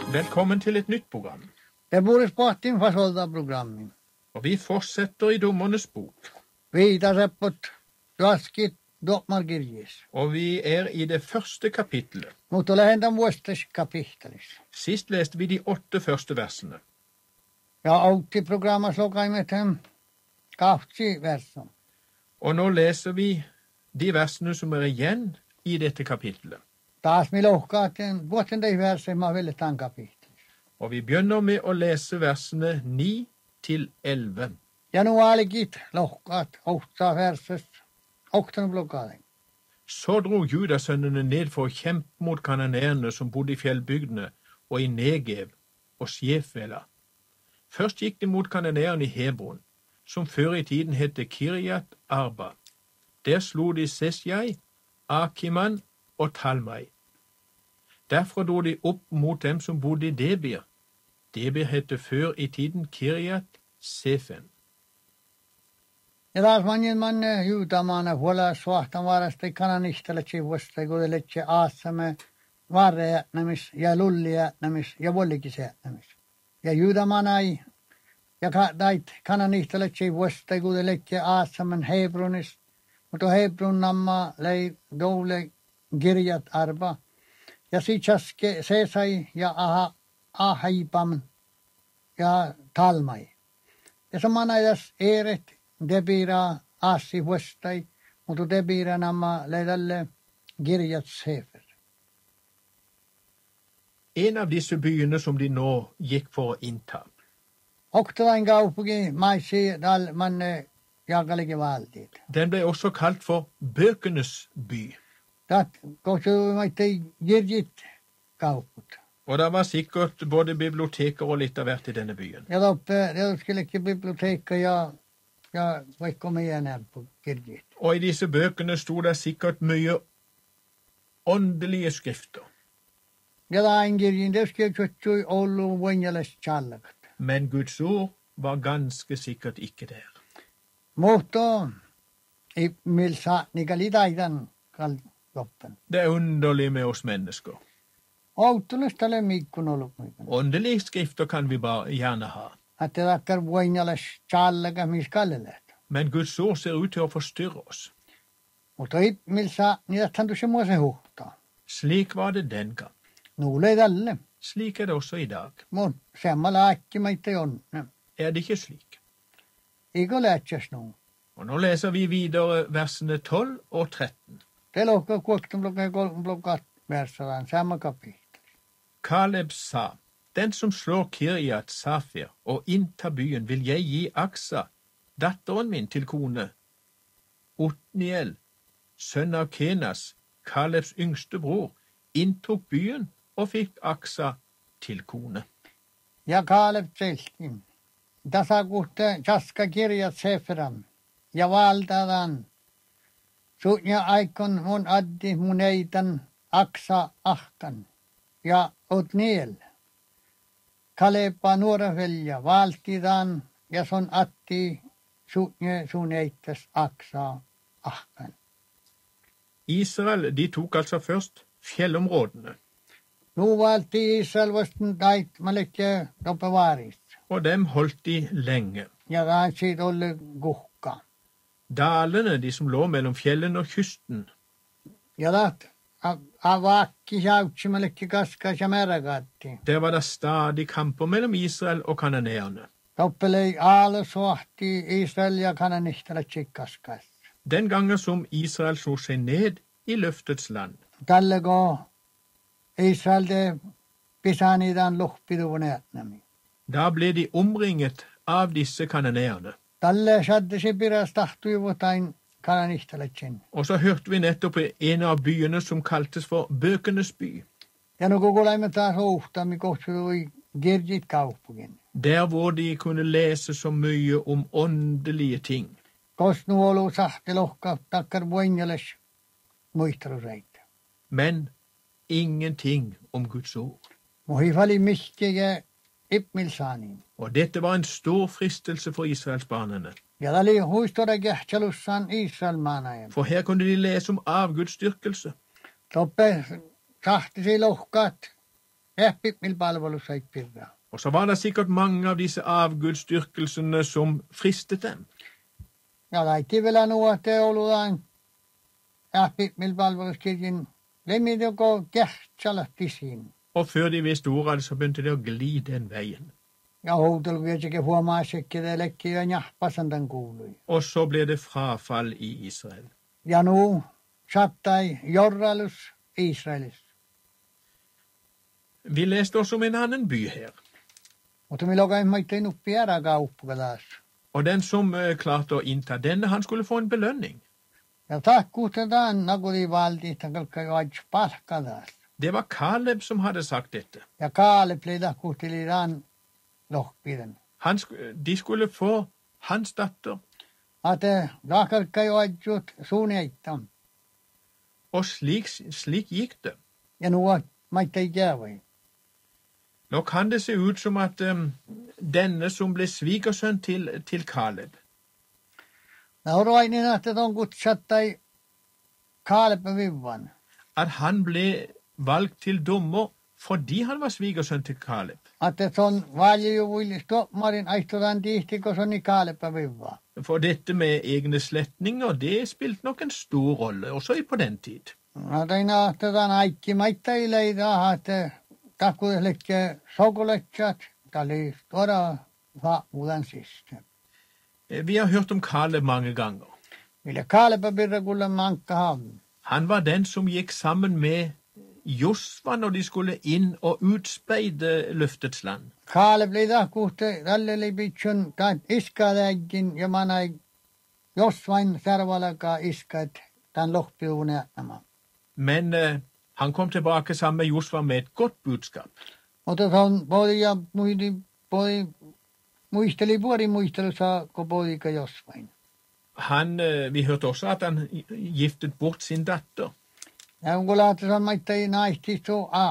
Velkommen til et nytt program. Det Boris Pohtin fasolta programmin. Og vi fortsetter i Dommernes bok. Viita seppot tuoskit Dokmarkirjes. Og vi er i det første kapittelet. Mutta lähentä vuostas kapittelis. Sist leste vi de 8 første versene. Ja autti programmas lokaimet kahtsi verson. Og nå leser vi de versene som er igjen i dette kapittelet. Taas mi lohkaatin vuotten tei verse ma velletan kapittelis. Og vi begynner med å lese versene 9 til 11. Ja nu alikit lohkaat ohta verses. Oktan blokkaden. Så dro judasønnene ned for å kjempe mot kananeerne som bodde i fjellbygdene og i Negev og Sjefvela. Først gikk de mot kananeerne i Hebron, som før i tiden hette Kirjat Arba. Der slo de Sesjai, Akiman og Talmai. Derfra dro de opp mot dem som bodde i Debir. Debir hette før i tiden Kirjat Sefen. Ja taas man juutamaana huola suahtan varasta kananihtalechi vuosta kudeletse aassame varrejätnämis ja lullejätnämis ja vollikisjätnämis. Ja juutamaanai ja dait kananihtalechi vuosta kudeletse aassamen Hebronis, mutta Hebron namma lei doule Kirjat Arba. Ja sitsaske Sesai ja Ahaipam ja Talmai. Ja samanaidas eret Debira Assi vuostai, mutta Debira namma leidalle Kirjat Sefer. En av disse byene som de nå gikk for å innta. Oktadan kaupunki maisi dal manne jakalike valtiit. Den ble også kalt for Bøkenes by. Dat kohtui maittei Kirjit kauput. Og det var sikkert både biblioteker og litt av hvert i denne byen. Ja toppe, det skulle ikke biblioteka ja vaikka meidän på Kirjit. Og i disse bøkene sto det sikkert mye åndelige skrifter. Ja tain Kirjin, det skulle kjutsui ollu vuonjales challakat. Men Guds ord var ganske sikkert ikke der. Mutta ei milsa nikali taidan kaltoppen. Det er underlig med oss mennesker. Autolustale mikkun ollut mikkun. Åndelige skrifter kan vi bare gjerne ha. Att det tackar vuonjales challaka miskallelet. Men Guds ord ser ut til å forstyrre oss. Mutta ei milsa nidathan tusse muose huhtaa. Slik var det den gang. Nuule tälle. Slik er det også i dag. Mun semmalla äkki maitte onne. Er det ikke slik? Iko lähtsäs nu. Og nå leser vi videre versene 12 og 13. Det lokka kuoktum blokkat versalan samma kapitel. Kaleb sa, den som slår Kirjat Safir og inntar byen, vil jeg gi Aksa, datteren min, til kone. Otniel, sønn av Kenas, Kalebs yngste bror, inntok byen og fikk Aksa til kone. Ja Kaleb tselkin. Tässä kuhte chaska Kirjat Seferam. Ja valtadan. Suutja aikon mun addi mun eitan Aksa ahkan. Ja Otniel. Kalepa nuora velja valtidan ja son atti suutja sun eitas Aksa ahkan. Israel, de tok altså først fjellområdene, Nu valti Israel vasten dait malekje dopevarist. og dem holdt de lenge. Ja raatsit olle guhka. Dalene, de som lå mellom fjellene og kysten, Ja dat avakki sautsi malekje kaska sameragatti. der var det stadig kamper mellem Israel og kananeerne. Toppelei aale sohti Israel ja kananihtala tsikkaskas. Den gangen som Israel slo seg ned i løftets land, Tälle go Israel de pisanidan lohpiduvunetnami. da ble de omringet av disse kananeerne. Tälle shadde sipiras tahtuivutain kananihtala tsin. Og så hørte vi nettopp en av byene som kaltes for Bøkenes by, Ja no kukulaimme taas uhtami kohtsui Kirjit kaupungin. der hvor de kunne lese så mye om åndelige ting. Kos nu olu sahti lohka takkar vuonjales muistaruseit. Men ingenting om Guds ord. Muhifali miskige ipmilsanin. Og dette var en stor fristelse for Israelsbarnene. Ja tali huistora kehtsalussan Israel maanajem. For her kunne de lese om avgudsdyrkelse. Toppe sahtisi lohkat häppimil palvelus ei pirra. Og så var det sikkert mange av disse avgudsdyrkelsene som fristet dem. Ja laiti vielä nuote olutaan häppimil palveluskirjin lemmin joko kähtsalahtisin. Og før de visste ordet av det, så begynte de å gli den veien. Ja huutoluvietsekin huomaasekin, että lekki jo njahpasantan kuului. Og så ble det frafall i Israel. Ja nu sattai jorralus Israelis. Vi leste også om en annen by her. Mutta me lokaimme uppi ära kauppakalas. Og den som klarte å innta denne, han skulle få en belønning. Ja takkuutetaan nakuli valtiista kalkka jo aits palkkalas. Det var Kaleb som hadde sagt dette. Ja Kaalep lei takkuutelitaan lohpiden. De skulle få hans datter. Ate lakalkka jo aitsut suuneittam. Og slik gikk det. Ja nuo maitte ei jäävai. Nå kan det se ut som at denne som ble svigersønn til Kaleb, Nauroainin, että on kutsattai Kaalepen vivvan. at han ble valgt til dommer fordi han var svigersønn til Kaleb. Että se on valjuvuillis tuomarin aihtutaan tihti, kun se on niin Kaalepen vivva. For dette med egne sletninger, det spilte nok en stor rolle, også på den tid. Aina otetaan aikki maita ei leida, että takkuudellekki sokuletsat, tali tuoda vaamuuden siste. Vi har hørt om Kaleb mange ganger. Mille Kaalepen virrakulle mankka havn. Han var den som gikk sammen med Josva når de skulle inn og utspeide løftets land. Kaalep lei tahkuutte tälle pitsun tämän iskaläjin ja manai josvain särvalaka iskat tämän lohpiuun jättämään. Men han kom tilbake sammen med Josva med et godt budskap. Mutta se on podi ja muisteli muistelussa, kun podika josvain. Vi hørte også at han giftet bort sin datter. Ja kun laitetaan maittai naistis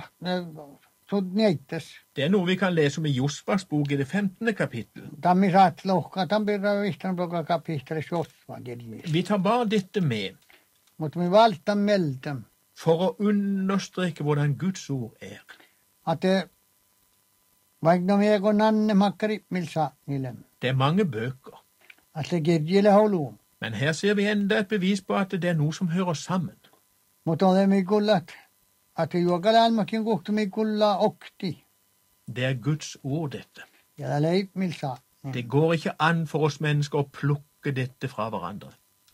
sut nieittäs. Det noe vi kan lese om i Josvas bok i det 15. kapittel. Tammi saat lohkaa, tämän pirra vihtan bloka kapittelis josva kirjis. Vi tar bare dette med Mutta me valtan meltam, for å understreke hvordan Guds ord er. että vaikka me kun nanne makkari milsa niille. Det er mange bøker, Att se kirjille haluun. men her ser vi enda et bevis på at det er noe som hører sammen. Mutta olemme kullat, että juokalaalmakin kuhtumi kulla okti. Det er Guds ord, dette. Ja leip milsa. Det går ikke an for oss mennesker å plukke dette fra hverandre.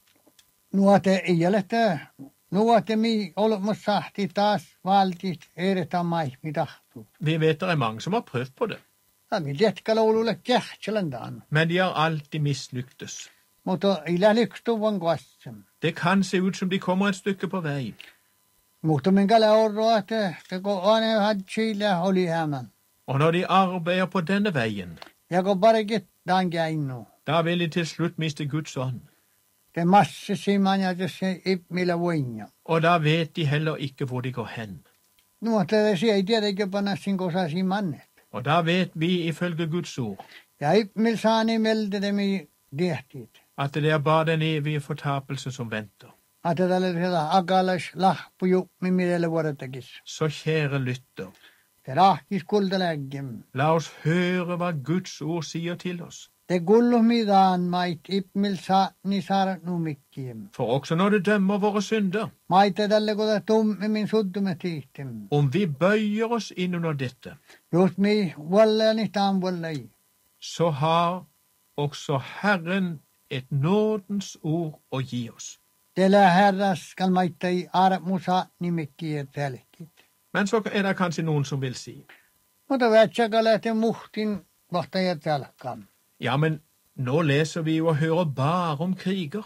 Nuote ei ole tämä. Nuote mi olemassa sahti taas valtit edetä mai mitahtuu. Vi vet det er mange som har prøvd på det, Ja mi jätkällä olulle kähtseläntaan. men de har alltid mislyktes. Mutta ei lälikstuvan kuassem. Det kan se ut som de kommer et stykke på vei. Mutta minkällä orroa, että kun aine hadsille oli hämän. Og når de arbeider på denne veien, Ja kun parikit dankia innu. da vil de til slutt miste Guds ånd. Te masse siman ja se ipmillä voinja. Og da vet de heller ikke hvor de går hen. Nuote se ei tietenkin panna sin kosa simannet. Og da vet vi ifølge Guds ord Ja ipmil saani meldedemi tehtit. at det er bare den evige fortapelse som venter. Että tällä siellä akalas lahpuju mimidelle vuodetakis. Så kjære lytter, Te rahkis kultaläggen. la oss høre hva Guds ord sier til oss. Te kullumidaan mait ipmil saani saara numikkiem. For også når det dømmer våre synder, Maite tälle kuta tummimin suddume tiihtim. om vi bøyer oss inn under dette, Just mi vuolleni taan vuollei. så har også Herren et nådens ord å gi oss. Teillä herras skal maittei aara musa nimikkiä tälkit. Men så er det kanskje noen som vil si, Mutta vätsäkällä te muhtin vahtaja tälkam. ja, men nå leser vi jo og hører bare om kriger.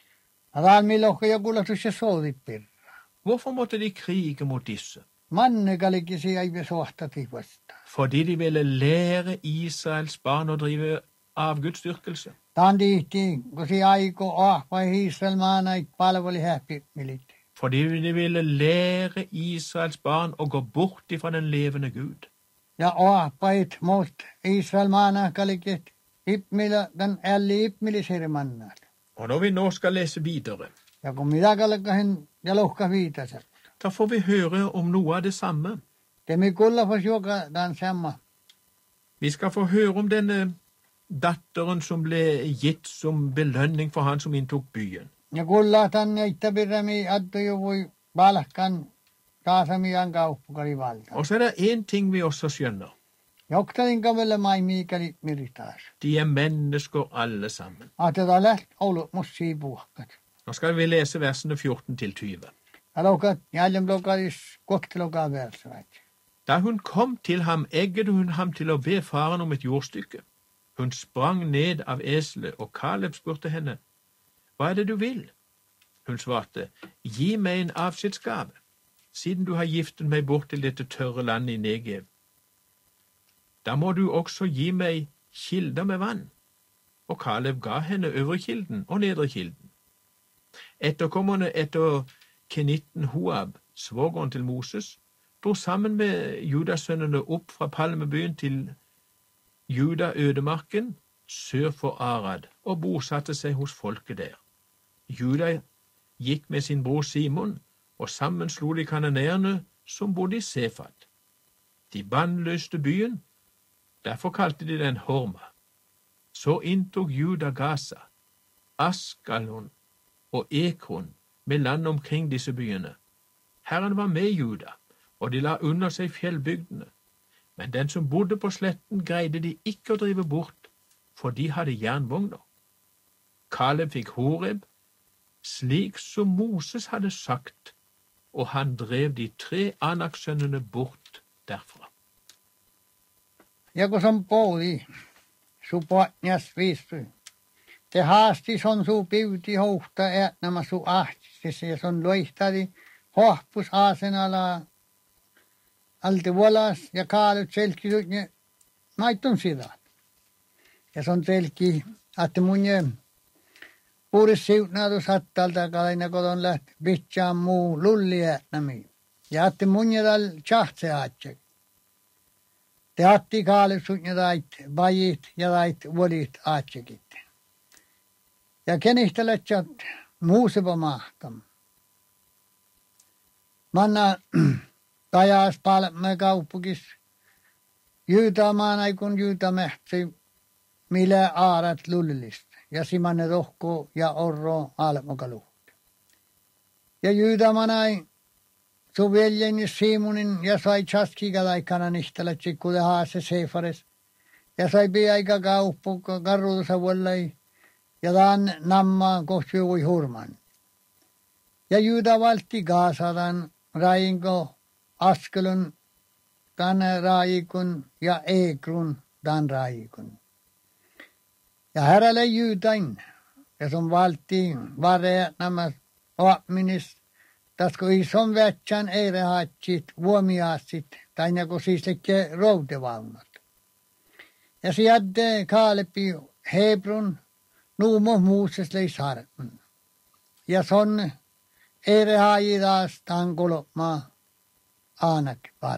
Raalmilohka ja kullatus ja soodippir. Hvorfor måtte de krige mot disse? Mannekallikisi ei vesohtati vasta. Fordi de ville lære Israels barn å drive avgudsdyrkelse. Taan tihti, kun si aiko ahpai Israel maanait palveli häppimilit. Fordi de ville lære Israels barn å gå bort ifra den levende Gud. Ja ahpait mot Israel maanakallikit ipmila den älli ipmilisiri mannat. Og når vi nå skal lese videre, Ja kun mitä kallikkahin ja lohka viitaset. da får vi høre om noe av det samme. Det med gulla for sjuka den samme. Vi skal få høre om denne datteren som ble gitt som belønning for han som inntok byen. Ja gulla tan ikke birrami addu jo voi balakkan kaasami ankaupukari valta. Og så er det en ting vi også skjønner. Joktarin kavelle mai miikalit miritas. De er mennesker alle sammen. At det läht ollut mussi puhkat. Nå skal vi lese versene 14 til 20. Alokat jälleen blokadis koktelokaa versavät. Da hun kom til ham, egget hun ham til å be faren om et jordstykke. Hun sprang ned av eselet, og Kaleb spurte henne, hva er det du vil? Hun svarte, gi meg en avskjedsgave, siden du har giftet meg bort til dette tørre landet i Negev. Da må du også gi meg kilder med vann. Og Kaleb ga henne øvre kilden og nedre kilden. Etterkommerne etter kenitten Hoab, svogeren til Moses, dro sammen med Judasønnene opp fra Palmebyen til Juda-ødemarken sør for Arad og bosatte seg hos folket der. Juda gikk med sin bror Simon, og sammen slo de kananeerne som bodde i Sefat. De bannløste byen, derfor kalte de den Horma. Så inntok Juda Gaza, Askalon og Ekron med land omkring disse byene. Herren var med Juda, og de la under seg fjellbygdene. Men den som bodde på sletten greide de ikke å drive bort, for de hadde jernvogner. Kaleb fikk Horeb, slik som Moses hadde sagt, og han drev de 3 Anak-sønnene bort derfra. Ja kun on pouli, su potnias viistui. Te haasti son su piuti houhta äänämä su ahtistisi ja son loihtadi hohpus aasenala alti volas ja kaalut selkisut ne naitun sidat. Ja son selki, että munje puuris siutnaatu sattalta kalaina kodon lähti vitsaan muu lulli äänämi. Ja että munje tal tjahtse aatsek. Te atti kaalusut ja tait vajit ja tait volit aatsekit. Ja kenihteletsät muuseva mahtam. Manna tajas palme kauppukis jyytämaan kun jyytämähtsi mille aarat lullist. Ja simanne rohko ja orro almokaluht. Ja jyytämaan su veljeni Simonin ja sai chaskiga laikana nihteletsik kude haase sefares. Ja sai piaika kauppukka karruusa vuollai. Ja dan namma kohti voi hurman. Ja Juda valti Gaasadan rainko Askelun dan raikun ja Ekrun dan raikun. Ja herralle Judain, ja som valti vare nämä oapminis, tasko ison vätsän eirehatsit, vuomiaatsit, tai nagu siis lekke routevaunat. Ja sieltä Kaalepi Hebrun, nuumo Mooses lei sarmen. Ja son eirehajidas tangolopma anak var.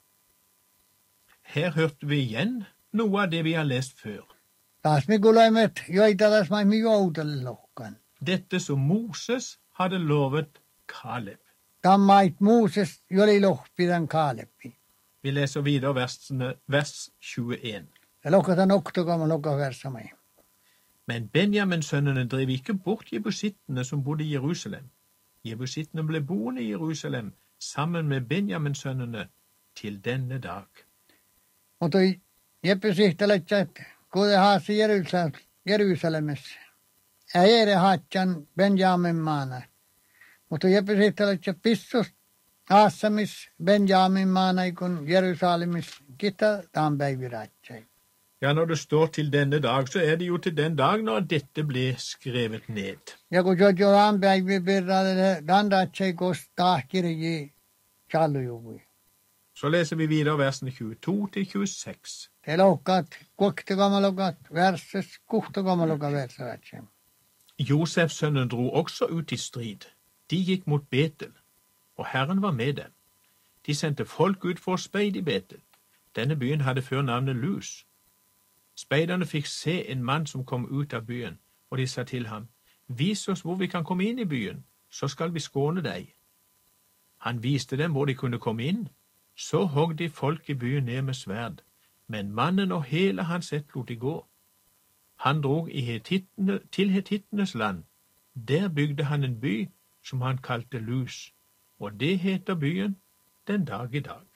Her hørte vi igjen noe av det vi har lest før. Taas me kuulemet joitalas mai mi joutelle lohkan. Dette som Moses hadde lovet Kaleb. Tammait Mooses joli lohpidan Kaalepi. Vi leser videre vers 21. Ja lohkatan oktokama lohkaversamai. Men Benjamin-sønnene drev ikke bort jebusittene som bodde i Jerusalem. Jebusittene ble boende i Jerusalem sammen med Benjamin-sønnene til denne dag. Mutta jebusittelijat kuude haasi Jerusalemes. Äire haatjan Benjamin maana. Mutta jebusittelijat pissus aasamis Benjamin maana kun Jerusalemis kita taan päiviratsai. Ja, når det står til denne dag, så er det jo til den dag når dette ble skrevet ned. Ja kun jo taan päivibirralle dandatsai kos tahkirji chalujuvui. Så leser vi videre versene 22 til 26. Te lohkat, kuoktekamalokat, verses kuhtokamaloka versatsai. Josefs sønner dro også ut i strid. De gikk mot Betel, og Herren var med dem. De sendte folk ut for å speide i Betel. Denne byen hadde før navnet Lus. Speiderne fikk se en mann som kom ut av byen, og de sa til ham, vis oss hvor vi kan komme inn i byen, så skal vi skåne deg. Han viste dem hvor de kunne komme inn, Så hogg de folk i byen ned med sverd, men mannen og hele hans ett lot de gå. Han drog til hetittenes land. Der bygde han en by som han kalte Lus, og det heter byen den dag i dag.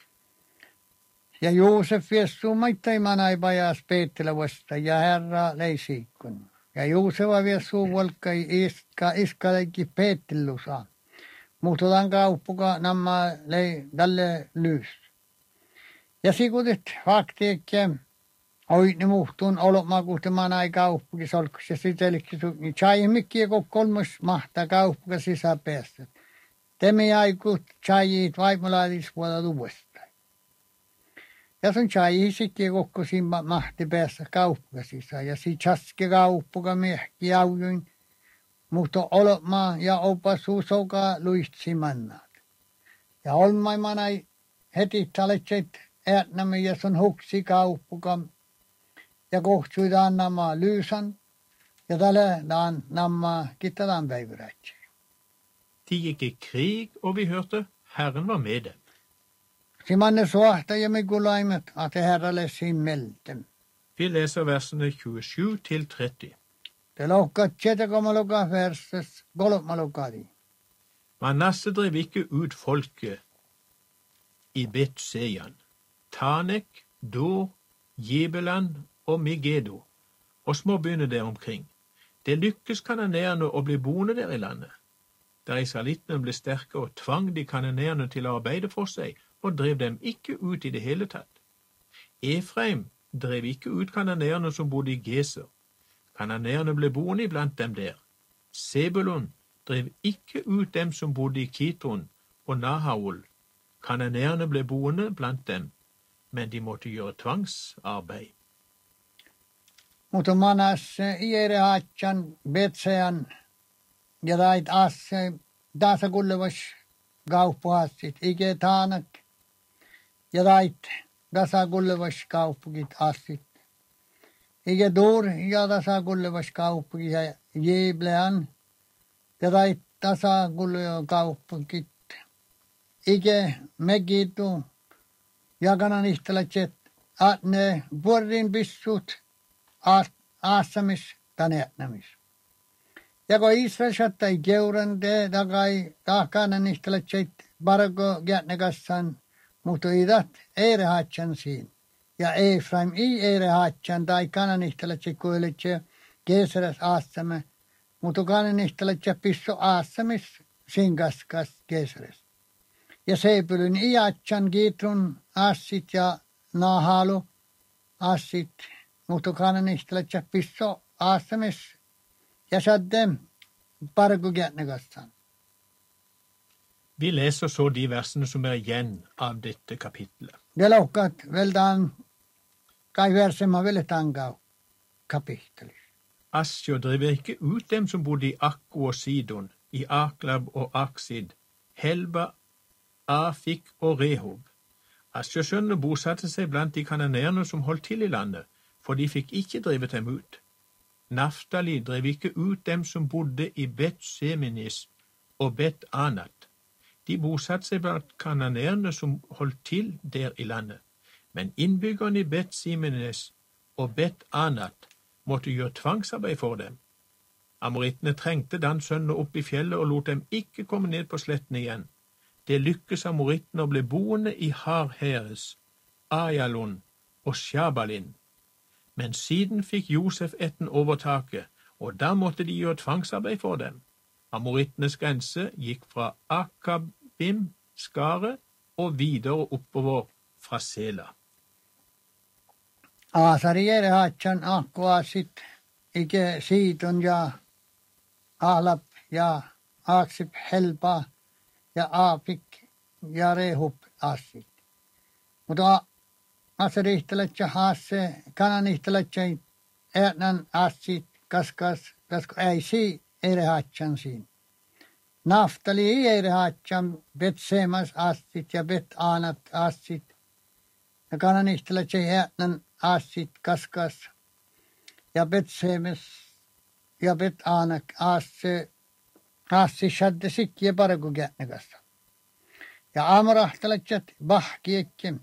Ja Joosef viestuu maittaimana ei pajas Peettelevasta ja herra leisiikkun. Ja Jooseva viestuu volkai iskaleikki Peettelusa. Muututaan kauppuka namma lei tälle Lys. Ja sikutit faktiikki oitni muhtuun olomakuhtemaan ai kauppuki solkus ja sitelikki niin chaimikki kun kolmas mahtaa kauppuka sisäpäästä. Temi aikut chaijit vaimolaadis vuoda uudestaan. Ja sun chaisikki kokko siinä mahti päästä kauppuka sisään ja si chaski kauppuka miehki jaujuin. Mutta olmaa ja opasuus oka luistsi mannaat. Ja olmaiman ai heti taletset äätnämme ja sun huksi kauppuka. Ja kohtuidaan nämä Lysan ja tälle daan nämä kittadaan päivärätsi. De gikk i krig, og vi hørte Herren var med dem. Simanne suahta ja mikulaimet, at herralle simmeltem. Vi leser versene 27 til 30. Det lokkat tjetekomaloka verses golopmalokadi. Manasse drev ikke ut folket i Bet-Sejan, Tanek, Dor, Jebeland og Megiddo, og småbyene der omkring. Det lykkes kananeerne å bli boende der i landet. Der israelittene ble sterke og tvang de kananeerne til å arbeide for seg, og drev dem ikke ut i det hele tatt. Efraim drev ikke ut kananeerne som bodde i Geser. Kananeerne ble boende iblant dem der. Sebulon drev ikke ut dem som bodde i Kitron og Nahaol. Kananeerne ble boende blant dem, men de måtte gjøre tvangsarbeid. Mutta manas iere haatsan betsean ja tait asse dasa kullevas kauppuhassit ike taanak ja tait dasa kullevas kauppukit assit. Ike Dor ja dasa kullevas kauppukit ja Jeblean ja tait dasa kullevas kauppukit. Ike Megiddo ja kanan ihteletset at ne vuorin pissut aasamis taneetnamis. Ja kun Israel sattai keuran te takai tahkanan ihteletset bargo jätnekassan, mutta idat eire haatsan siin. Ja Efraim eire haatsan tai kanan ihteletset kuiletse keseräs aasame, mutta kanan ihteletset pissu aasamis siin kaskas keseräs. Ja Sebulun iatsan Kitrun assit ja Nahalu assit, mutta kanan ihteletset pissu aasamis ja saddem bargo jätnekassan. Vi leser så de versene som er igjen av dette kapitlet. Det lokkat veldan kai versema veletangau kapittelis. Asjo drev ikke ut dem som bodde i Akko og Sidon, i Aklab og Aksid, Helba, Afik og Rehob. Asjos sønner bosatte seg blant de kananeerne som holdt til i landet, for de fikk ikke drevet dem ut. Naftali drev ikke ut dem som bodde i Bet-Semenis og Bet-Anat. De bosatte seg blant kananeerne som holdt til der i landet, men innbyggerne i Bet-Semenis og Bet-Anat måtte gjøre tvangsarbeid for dem. Amorittene trengte Dans sønner opp i fjellet og lot dem ikke komme ned på sletten igjen. Det lykkes amorittene å bli boende i Har-Heres, Ayalon og Shabalin. Men siden fikk Josef etten overtaket, og da måtte de gjøre tvangsarbeid for dem. Amorittenes grense gikk fra Akabim, Skare, og videre oppover fra Sela. Aasari ere haatsan Akko asit, ike Sidon ja Ahlab ja Aksib Helba ja Afik ja Rehob asit. Mutta Asari ihteletja haasse, kanan ihteletja äätnan asit, kaskas äisi ere haatsan siin. Naftali ei ere haatsan Bet-Semas asit ja Bet-Anat asit. Ja kanan ihteletja äätnan asit, kaskas ja Bet-Semes ja Bet-Anak asse shadde sikki ja paragu käänekassa. Ja amrahtalatjat bahkiekki.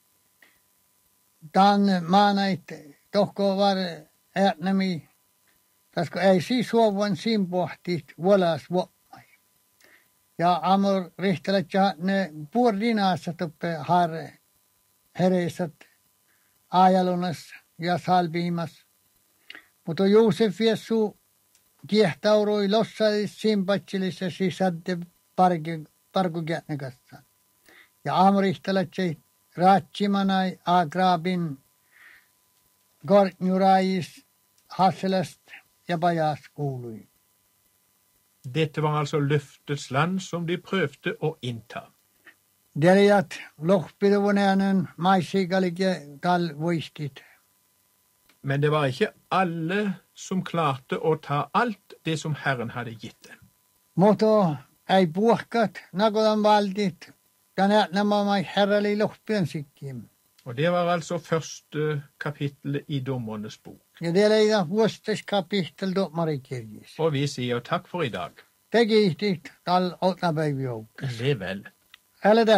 Dan maanait tohko var äänämi. Tasko ei siis suovan siinä pohtit volas vuommai. Ja amor rihtalatja ne puordinaassa tuppe har hereisat ajalunas ja salviimas. Mutta Joosef Jesu kiehtaurui lossadis simpatsilis sisadde parkukätnekassa. Ja amrihtalatja raatsimanai agrabin gortnjurais hasselast ja bajas kuului. Dette var altså løftets land som de prøvde å innta. Derjat lohpiduvunänen maissigalige tal voistit. Men det var ikke alle som klarte å ta alt det som Herren hadde gitt dem. Mutta ei puhkat nakodan valdit. Tänä nämä mai herrali lohpien sikkim. Og det var altså første kapittel i Dommernes bok. Ja det leida vuostes kapitel dommarikirjis. Og vi sier takk for i dag. Te kiihtit tal otnapäiviou. Lev vel. Älä